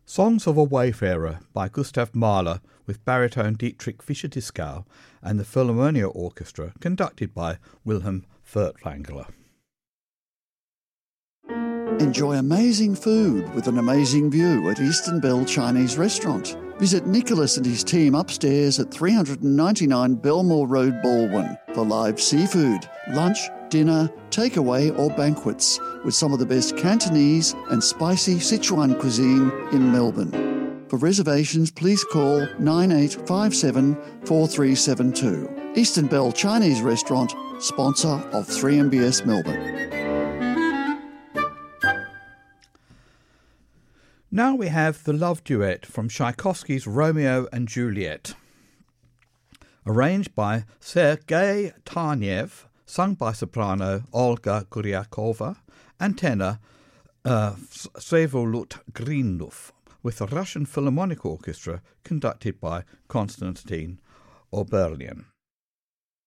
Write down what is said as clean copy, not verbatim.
Songs of a Wayfarer by Gustav Mahler with baritone Dietrich Fischer-Dieskau and the Philharmonia Orchestra conducted by Wilhelm Furtwängler. Enjoy amazing food with an amazing view at Eastern Bell Chinese Restaurant. Visit Nicholas and his team upstairs at 399 Belmore Road, Baldwin for live seafood, lunch, dinner, takeaway or banquets with some of the best Cantonese and spicy Sichuan cuisine in Melbourne. For reservations, please call 9857 4372. Eastern Bell Chinese Restaurant, sponsor of 3MBS Melbourne. Now we have the love duet from Tchaikovsky's Romeo and Juliet, arranged by Sergei Tarniev, sung by soprano Olga Kuryakova and tenor Vsevolod Grinov, with the Russian Philharmonic Orchestra conducted by Konstantin Oberlin.